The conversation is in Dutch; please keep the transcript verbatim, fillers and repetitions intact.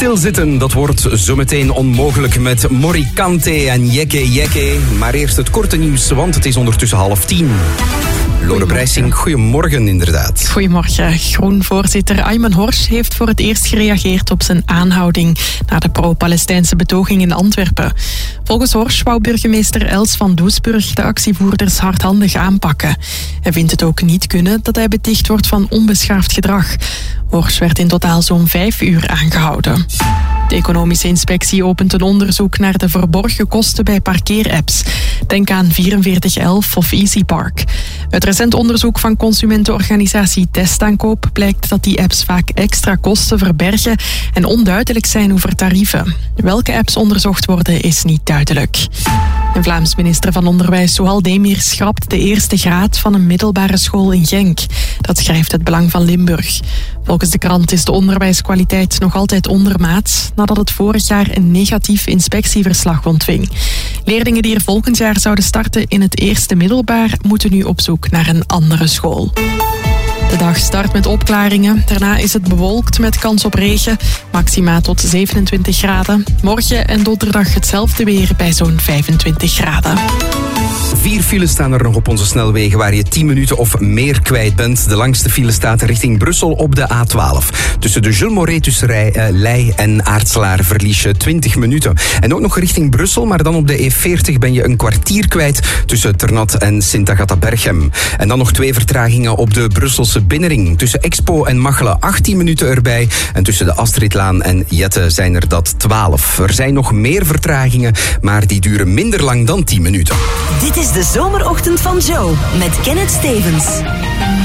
stilzitten, dat wordt zometeen onmogelijk met Morikante en Jekke Jekke. Maar eerst het korte nieuws, want het is ondertussen half tien. Lore Brijssing, goedemorgen inderdaad. Goedemorgen. Groen-voorzitter Ayman Horsch heeft voor het eerst gereageerd op zijn aanhouding na de pro-Palestijnse betoging in Antwerpen. Volgens Horsch wou burgemeester Els van Doesburg de actievoerders hardhandig aanpakken. Hij vindt het ook niet kunnen dat hij beticht wordt van onbeschaafd gedrag. Horsch werd in totaal zo'n vijf uur aangehouden. De economische inspectie opent een onderzoek naar de verborgen kosten bij parkeerapps. Denk aan vierenveertig elf of EasyPark. Uit recent onderzoek van consumentenorganisatie Testaankoop blijkt dat die apps vaak extra kosten verbergen en onduidelijk zijn over tarieven. Welke apps onderzocht worden is niet duidelijk. Een Vlaams minister van Onderwijs Souhal Demir schrapt de eerste graad van een middelbare school in Genk. Dat schrijft Het Belang van Limburg. Volgens de krant is de onderwijskwaliteit nog altijd ondermaats nadat het vorig jaar een negatief inspectieverslag ontving. Leerlingen die er volgend jaar zouden starten in het eerste middelbaar moeten nu op zoek naar een andere school. De dag start met opklaringen. Daarna is het bewolkt met kans op regen. Maxima tot zevenentwintig graden. Morgen en donderdag hetzelfde weer bij zo'n vijfentwintig graden. Vier files staan er nog op onze snelwegen waar je tien minuten of meer kwijt bent. De langste file staat richting Brussel op de A twaalf. Tussen de Jules Moret tussen Leij en Aartselaar verlies je twintig minuten. En ook nog richting Brussel, maar dan op de E veertig ben je een kwartier kwijt tussen Ternat en Sint-Agatha-Berchem. En dan nog twee vertragingen op de Brusselse binnenring. Tussen Expo en Machelen achttien minuten erbij. En tussen de Astridlaan en Jette zijn er dat twaalf. Er zijn nog meer vertragingen, maar die duren minder lang dan tien minuten. Dit is de zomerochtend van Joe met Kenneth Stevens.